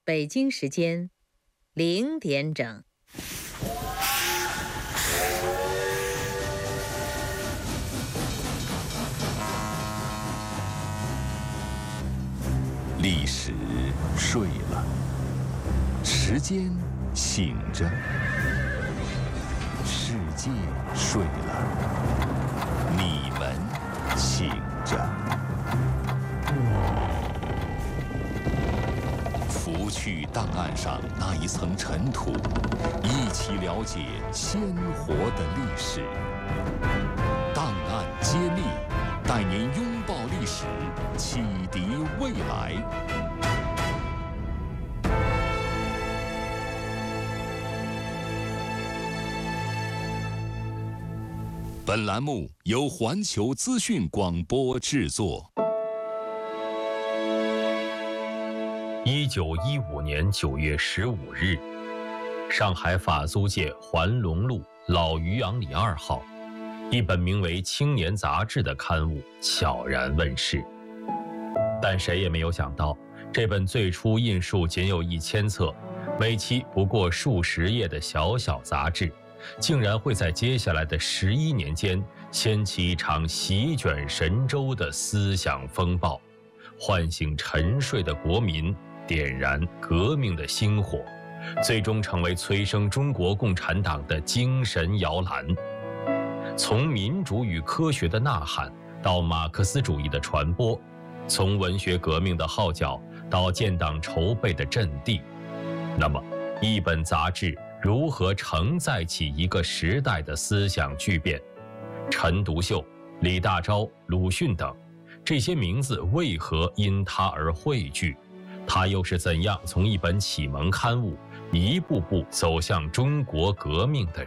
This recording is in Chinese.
北京时间0点整。 历史睡了，时间醒着，世界睡了，你们醒着。拂去档案上那一层尘土，一起了解鲜活的历史。档案揭秘，带您拥抱历史，启迪未来。本栏目由环球资讯广播制作。 1915年9月15日，上海法租界环龙路老渔阳里2号，一本名为《青年》杂志的刊物悄然问世。但谁也没有想到，这本最初印数仅有1000册，每期不过数十页的小小杂志，竟然会在接下来的11年间掀起一场席卷神州的思想风暴，唤醒沉睡的国民，点燃革命的星火，最终成为催生中国共产党的精神摇篮。从民主与科学的呐喊到马克思主义的传播，从文学革命的号角到建党筹备的阵地，那么一本杂志如何承载起一个时代的思想巨变？陈独秀、李大钊、鲁迅等这些名字为何因他而汇聚？他又是怎样从一本启蒙刊物一步步走向中国革命的